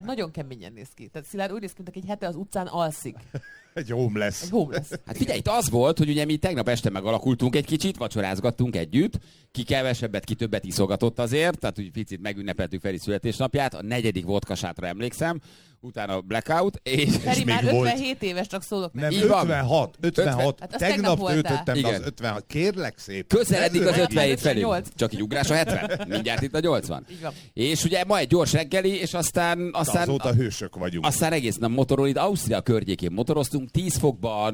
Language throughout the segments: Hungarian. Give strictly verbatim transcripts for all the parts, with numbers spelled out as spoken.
nagyon keményen néz ki. Tehát Szilárd úgy néz ki, mint aki egy hete az utcán alszik. Egy homeless. Egy homeless. Hát figyelj, itt az volt, hogy ugye mi tegnap este megalakultunk egy kicsit, vacsorázgattunk együtt, ki kevesebbet, ki többet iszogatott azért, tehát úgy picit megünnepeltük Feri születésnapját, a negyedik vodkasátra emlékszem, utána blackout, és... Feri már még volt- ötvenhét éves, csak szólok Nem, neki. Így van. ötvenhat. ötvenhat. Hát azt Tegnap tegnap voltál. töltöttem be az Igen. ötvenhat. Kérlek szépen. Közeledik az Ezzel ötvenhét felé. ötvennyolc. Csak így ugrás a hetven. Mindjárt itt a nyolcvan. Így van. És ugye ma egy gyors reggeli, és aztán... aztán Azóta hősök vagyunk. Aztán egész nap motorol, itt Ausztria környékén motoroztunk, tíz fokban,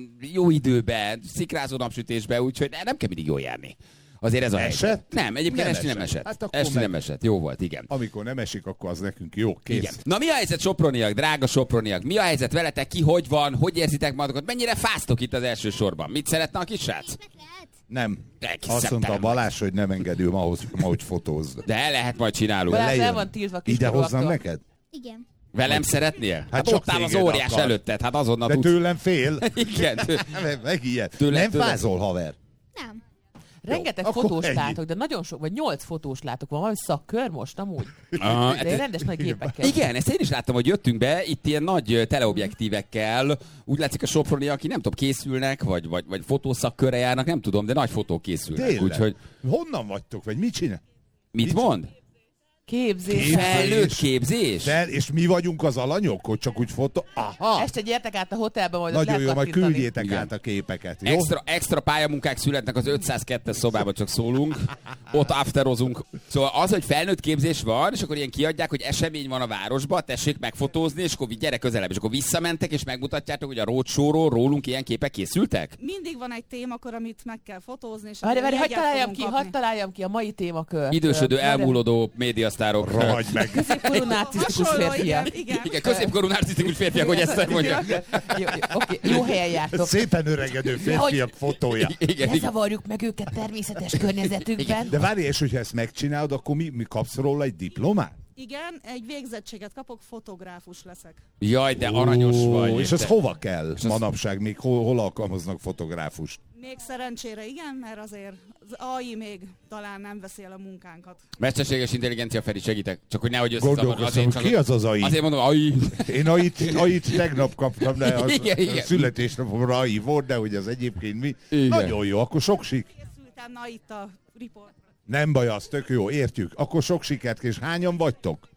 jó időben, szikrázó napsütésben, úgyhogy nem kell mindig jól járni. Azért ez a Esett? helyzet. Nem, egyébként Nem esti nem esett. esett. Hát akkor Esti meg- nem esett. Jó volt, igen. Amikor nem esik, akkor az nekünk jó. Kész. Igen. Na mi a helyzet, soproniak, drága soproniak? Mi a helyzet veletek, ki hogy van, hogy érzitek magatokat, mennyire fáztok itt az első sorban? Mit szeretne a kis srác? Nem. Egész Azt mondta a szeptember. Balázs, hogy nem engedő ma, hogy, ma, hogy fotózd. De lehet, majd csinálunk. Balázs Lejön. el van tiltva Ide kiskorúaktól. hozzam neked? Igen. Velem szeretnél? Hát, hát csak ott áll az téged óriás akar. előtted, hát azonnal De tudsz. tőlem fél. Igen. tő- Megijed. Tőle- Nem tőle- fázol, haver. Nem. Rengeteg Jó, akkor fotós ennyi. látok, de nagyon sok, vagy nyolc fotós látok. Van valami szakkör most amúgy? Ah, De én rendes nagy gépekkel. Igen, ezt én is láttam, hogy jöttünk be, itt ilyen nagy ö, teleobjektívekkel, úgy látszik a soproni, aki nem tudom, készülnek, vagy, vagy, vagy fotószakkörre járnak, nem tudom, de nagy fotók készülnek. Tényleg. Úgyhogy Honnan vagytok, vagy mit csinál? mit Mit- mond? Képzés. Képzés. Felnőtt képzés? Fel, és mi vagyunk az alanyok, hogy csak úgy fotó... Aha! Este gyertek át a hotelbe, majd ott Nagyon jó, lehet majd kattintani. küldjétek Igen. át a képeket, jó? Extra, extra pályamunkák születnek az ötszázkettes szobában, csak szólunk. Ott afterozunk. Szóval az, hogy felnőtt képzés van, és akkor ilyen kiadják, hogy esemény van a városba, tessék megfotózni, és akkor gyere közelebb. És akkor visszamentek, és megmutatjátok, hogy a roadshow-ról rólunk ilyen képek készültek? Mindig van egy témakör, amit meg kell fotózni, és Várj, várj, akkor hagyd jegyet találjam fogunk ki, kapni. hadd találjam ki a mai témakört. Idősödő, Várj, elmúlódó médiasztárok. Rohagy meg. Középkorú narcisztikus Hasonló, férfiak. igen, igen. Igen, középkorú narcisztikus férfiak, hogy ezt mondja. Jó, jó, oké, jó helyen jártok. Szépen öregedő férfiak fotója. Igen, Ne igen. zavarjuk meg őket természetes környezetükben. De várj, és hogyha ezt megcsinálod, akkor mi, mi kapsz róla egy diplomát? Igen, egy végzettséget kapok, fotográfus leszek. Jaj, de aranyos Ó, vagy. És az Te- hova kell az- manapság? Még hol, hol alkalmaznak fotográfust? Még szerencsére igen, mert azért az á i még talán nem veszi el a munkánkat. Mesterséges intelligencia, Feri, segítek. Csak hogy nehogy összezavarj. Gondolkozom, csak ki az az á i? Azért mondom, ai. Én ait, ait tegnap kaptam, de az, Igen, igen. a születésnapomra á i volt, de hogy az egyébként mi? Igen. Nagyon jó, akkor sok sik. Készültem na itt a riportra. Nem baj, az tök jó, értjük. Akkor sok sikert, és hányan vagytok?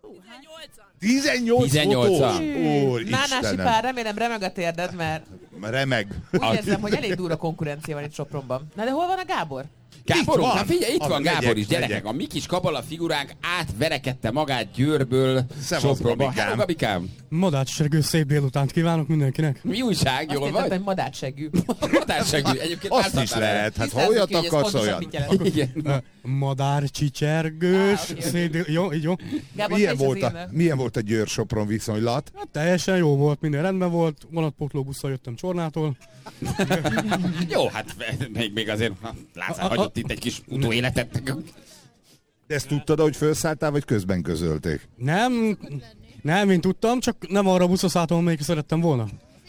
tizennyolc tizennyolcan. fotós? Úr, Nánási Istenem. pár, remélem remeg a térded, mert Remeg. úgy érzem, hogy elég durva konkurencia van itt Sopronban. Na de hol van a Gábor? Gábor, Itt van. na figyelj, itt Az van Gábor megyek, is, gyerekek. megyek. A mi kis kabala figuránk átverekedte magát Győrből Szevasz, Sopronba. Gabikám. Hello, Gabikám. Madácsergő szép délutánt kívánok mindenkinek. Mi újság, Azt jól értettem, vagy? hogy madársegű. Madársegű. Egyébként Azt is változtál lehet, hát ha Tisztázzuk olyat ki, hogy ez akarsz, pontosan olyan. mit jelent. Igen. Madár csicsergős, Á, oké, szép dél... Jó, így jó. Gábor, Milyen te is volt, az a, élve. milyen volt a Győr-Sopron viszonylat? Hát teljesen jó volt, minden rendben volt. Vonatpótlóbusszal jöttem Csornától. Jó, hát még, még azért látszál, hagyott itt egy kis utóéletet. De ezt tudtad, hogy felszálltál, vagy közben közölték? Nem, nem, én tudtam, csak nem arra a buszra szálltam, amelyik szerettem volna.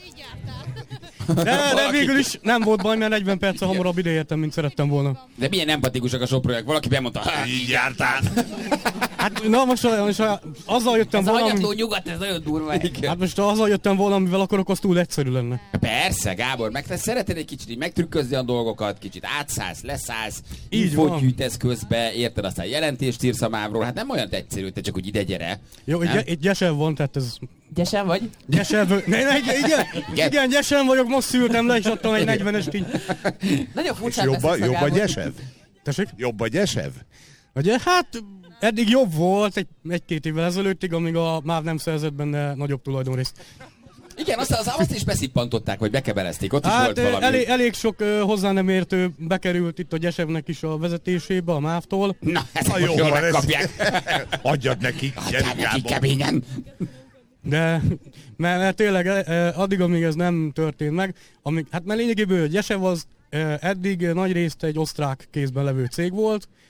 De, de végül is nem volt baj, mert negyven perccel hamarabb ideértem, mint szerettem volna. De milyen empatikusak a soproniak. Valaki bemondta, hát így jártál. Hát, na most, most azzal jöttem Ez a volna, hanyatló ami, nyugat, ez nagyon durva. hát most azzal jöttem volna, amivel akarok, az túl egyszerű lenne. Persze, Gábor, meg te szeretnél egy kicsit így megtrükközni a dolgokat, kicsit átszállsz, leszállsz, Így infót van. gyűjtesz közbe, érted, aztán jelentést írsz a mávról, hát nem olyan egyszerű, te csak úgy ide gyere. Jó, Nem? egy, egy gyesen van, tehát ez... Gyesen vagy? Gyesen, ne, ne, igen, igen, Igen. igen, gyesen vagyok, most szültem le, és adtam egy negyvenest így. Nagyon És furcsán jobb a, beszélsz a jobb a Gábor. gyesev? Tessék? Jobb a gyesev? Ugye, hát eddig jobb volt egy, egy-két évvel ezelőttig, amíg a MÁV nem szerzett benne nagyobb tulajdonrészt. Igen, aztán az, azt is beszippantották, vagy bekebelezték, ott is Hát volt valami. elég, elég sok uh, hozzá nem értő bekerült itt a Gyesevnek is a vezetésébe, a MÁV-tól. Na, ezek Na most jó, jól van, ezt- megkapják. Adjad nekik, Adjál gyerünk neki Gábor. keményen. De mert, mert tényleg eh, addig, amíg ez nem történt meg, amíg, hát mert lényegéből a Gyesev az eh, eddig nagy részt egy osztrák kézben levő cég volt,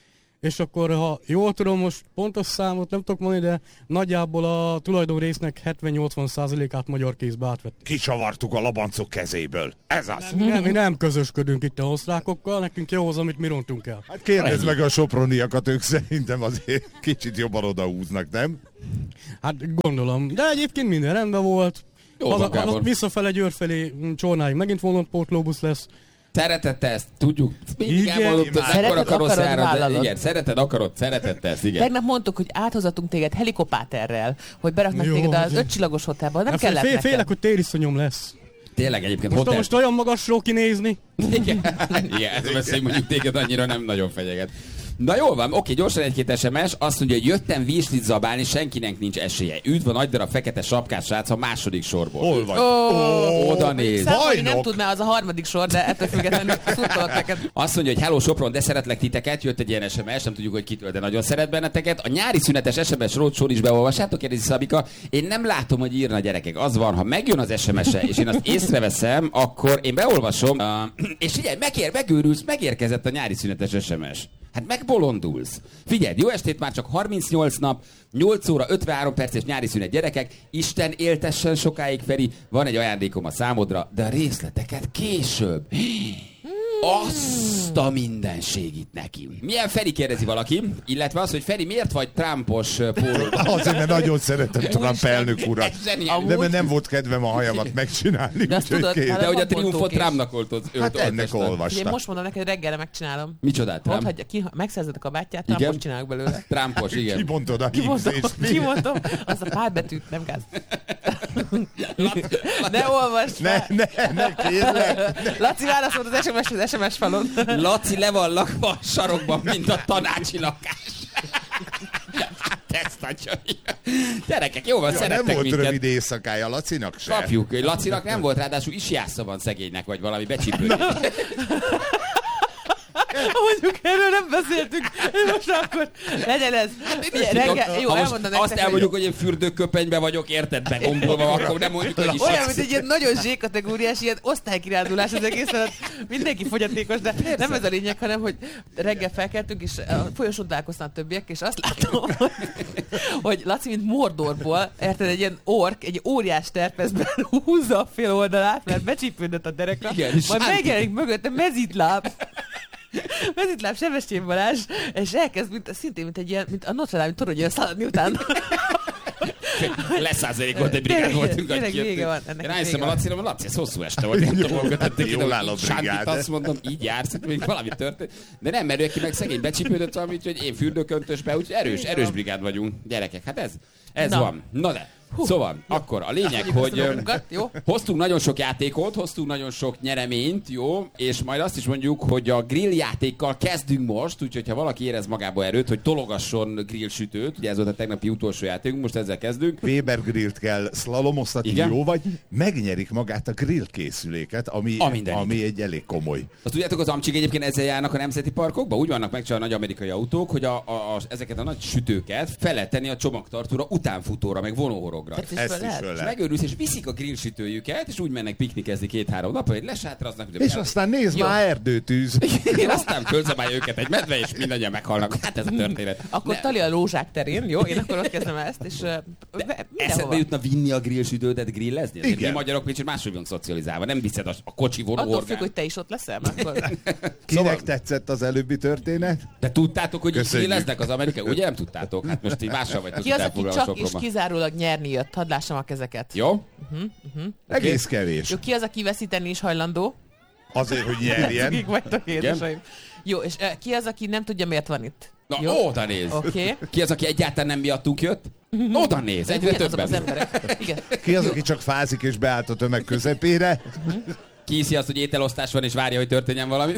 és akkor, ha jól tudom, most pontos számot nem tudok mondani, de nagyjából a tulajdonrésznek hetven-nyolcvan százalékát magyar kézbe átvettük. Kicsavartuk a labancok kezéből. Ez az. Nem, nem, mi nem közösködünk itt a osztrákokkal, nekünk jó az, amit mi rontunk el. Hát kérdezd meg a soproniakat, ők szerintem azért kicsit jobban odahúznak, nem? Hát gondolom, de egyébként minden rendben volt. Jó Haza, van, haza, visszafele Győr felé Csornáig megint vonatpótlóbusz lesz. Szereted te ezt, tudjuk. Mindig Igen. elmondtuk, hogy Szereted, akkor a karosszjára, akarod, de vállalod. igen, szereted, akarod, szereted te ezt, igen. Tegnap mondtuk, hogy áthozatunk téged helikopáterrel, hogy beraknak Jó, téged az igen. ötcsillagos hotelba, nem Hát kellett fél, nekem. félek, hogy tériszonyom lesz. Tényleg egyébként Most, hotel... most olyan magasról kinézni. Igen, igen, ez a veszély mondjuk téged annyira nem nagyon fenyeget. Na jól van, oké, gyorsan egy-két es em es. Azt mondja, hogy jöttem virslit zabálni, senkinek nincs esélye. Üdv a nagy darab fekete sapkás srác a második sorból. Hol vagy? Ó, Oda néz. Számolni nem Bajnok. tudná, az a harmadik sor, de ettől függetlenül szurkolok neked. Azt mondja, hogy hello Sopron, de szeretlek titeket, jött egy ilyen es em es, nem tudjuk, hogy kitől, de nagyon szeret benneteket. A nyári szünetes es em es rócsor is beolvassátok, kérdezi Szabika. Én nem látom, hogy írna, gyerekek. Az van, ha megjön az es em es-e, és én azt észreveszem, akkor én beolvasom, uh, és figyelj, megér, megőrülsz, megérkezett a nyári szünetes es em es. Hát megbolondulsz. Figyelj, jó estét, már csak harmincnyolc nap, nyolc óra ötvenhárom perces nyári szünet, gyerekek. Isten éltessen sokáig, Feri. Van egy ajándékom a számodra, de a részleteket később. Azt a mindenségit neki. Milyen Feri, kérdezi valaki, illetve az, hogy Feri, miért vagy Trumpos pólóban? Azért, mert nagyon szeretem Trump elnök urat. Ez zseniális. De mert nem volt kedvem a hajamat megcsinálni. De azt úgyhogy tudod, kész. hát De hogy a van triumfot pontókés. Trumpnak oltod. Hát ennek Ugye olvastam. most mondom neked, reggelre megcsinálom. Micsodát, Mondd, Trump? hogy ki, megszerzed a kabátját, Igen. Trumpot csinálok belőle. Trumpos, igen. Kimondod a Kimondom, hízést. kimondom, azt a pár betűt, nem gáz. Ne olvasd Ne, fel! ne, ne, kérlek. Laci válaszolt az es em es az es em es falon. Laci le van lakva a sarokban, mint a tanácsi lakás. Ezt adja. Gyerekek, jó van, Ja, nem szerettek volt minket. rövid éjszakája Lacinak se. Kapjuk. Lacinak nem volt, ráadásul isjásza van szegénynek, vagy valami becsípődik. Mondjuk erről nem beszéltünk, most akkor legyen ez. Ugye, reggel, jó, Ha most elmondom azt nektek, elmondjuk, hogy én fürdőköpenyben vagyok, érted, begombolva, akkor nem mondjuk, hogy is olyan, azt. mint egy ilyen nagyon zsé-kategóriás, ilyen osztálykirándulás az egész, mert mindenki fogyatékos, de nem ez a lényeg, hanem, hogy reggel felkeltünk, és a folyosón találkoztam a többiek, és azt látom, hogy, hogy Laci, mint Mordorból, érted, egy ilyen ork, egy óriás terpezben húzza a fél oldalát, mert becsípődött a derekra, Igen, és majd sánti. megjelenik mögötte mezitláb. Mezitláb Sebestyén Balázs, és elkezd, mint, szintén, mint egy ilyen, mint a Notre Dame toronyra szaladni után. Leszázalékolt egy brigád Tényleg, voltunk, tényleg hogy vége van, ennek Rájöttem vége a van. Lacira, mert Laci, ez hosszú este volt, nem tudom, hol kötöttek ide, Jól áll a hogy Sántit brigád. azt mondom, így jársz, itt még valami történt. De nem, mert ő ki meg szegény becsípődött valami, úgyhogy én fürdőköntösbe, úgyhogy erős, erős brigád vagyunk, gyerekek. Hát ez, ez Na. van. Na de. Szóval, akkor a lényeg, hogy ö, magunkat, jó? hoztunk nagyon sok játékot, hoztunk nagyon sok nyereményt, jó, és majd azt is mondjuk, hogy a grill játékkal kezdünk most, úgyhogy ha valaki érez magába erőt, hogy tologasson grill sütőt, ugye ez volt a tegnapi utolsó játékunk, most ezzel kezdünk. Weber grillt kell szlalomoztatni, Igen. jó vagy? Megnyerik magát a grill készüléket, ami, A mindenit. ami egy elég komoly. Azt tudjátok, az amcsik egyébként ezzel járnak a nemzeti parkokba? Úgy vannak megcsinálva a nagy amerikai autók, hogy a, a, a, ezeket a nagy sütőket fel lehet tenni a csomagtartóra, utánfutóra, meg vonóhorogra. Tehát is Ezt föl is lehet? föl És lehet. megőrülsz, és viszik a grill sütőjüket, és úgy mennek piknikezni két-három nap, hogy lesátraznak. És aztán nézd Jó. már, erdőtűz. Én aztán fölzabálja őket egy medve, és mindannyian meghalnak. Hát ez a történet. Akkor Ne- Tali a Lózsák terén, jó? Én akkor ott kezdem ezt, és uh, Eszedbe mindenhova. jutna vinni a grillsütődet grillezni? Azért Igen. mi magyarok még máshogy vagyunk szocializálva. Nem viszed a, a kocsi Attól függ, vonóhorgán. hogy te is ott leszel, akkor... Kinek Szóval- tetszett az előbbi történet? De tudtátok, hogy így Köszönjük. grilleznek az amerikai? Ugye nem tudtátok? Hát most így mással vagytok Ki az, itt aki elfoglalva csak és Sopronban. kizárólag nyerni jött? Hadd lássam a kezeket. Jó? Egész kevés. Jó, ki az, aki veszíteni is hajlandó? Azért, hogy nyerjen. Akik vagytok édesaim. Jó, és uh, ki az, aki nem tudja, miért van itt? Na, Jó? oda néz. Oké. Okay. Ki az, aki egyáltalán nem miattunk jött? Oda néz, egyre Ugyanazok az többen. emberek. Igen. Ki az, aki csak fázik és beállt a tömeg közepére? Ki hiszi azt, hogy ételosztás van, és várja, hogy történjen valami?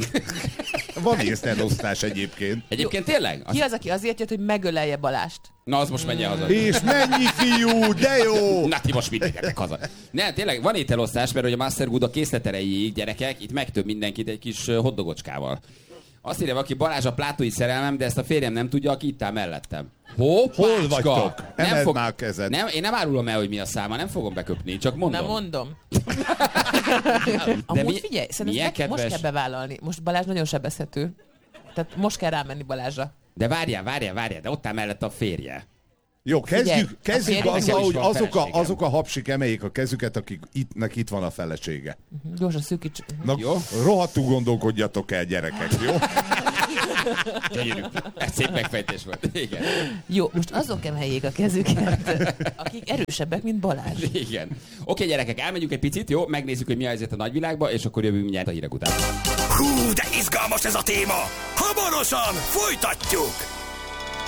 Van észrelosztás egyébként. Egyébként tényleg? Ki Az... az, aki azért jött, hogy megölelje Balást? Na, az most menjen haza. És mennyi fiú, de jó! Na ti most mit tegyetek haza? Ne, tényleg van ételosztás, mert hogy a Master Good a készlet erejéig, gyerekek, itt megtöbb mindenkit egy kis ö, hoddogocskával. Azt írja, aki Balázs a plátói szerelmem, de ezt a férjem nem tudja, aki itt áll mellettem. Hoppácska! Hol vagytok? Emeld már a kezed. Nem, én nem árulom el, hogy mi a száma, nem fogom beköpni, csak mondom. Nem mondom. De Amúgy mi- figyelj, szerintem milyen ezt meg- most kedves. kell bevállalni. Most Balázs nagyon sebezhető. Tehát most kell rámenni Balázsra. De várjál, várjál, várjál, de ott áll mellett a férje. Jó, kezdjük, Figyelj, kezdjük a azzal, hogy van azok a, feleségem. azok a hapsik emeljék a kezüket, akiknek itt van a felesége. Gyorsan szűkíts. Na, Jó. rohadtul gondolkodjatok el, gyerekek, jó? Gyönyörű. Ez szép megfejtés volt. Igen. Jó, most azok emeljék a kezüket, akik erősebbek, mint Balázs. Igen. Oké, gyerekek, elmegyünk egy picit, jó? Megnézzük, hogy mi a helyzet a nagyvilágban, és akkor jövünk mindjárt a hírek után. Hú, de izgalmas ez a téma! Hamarosan folytatjuk!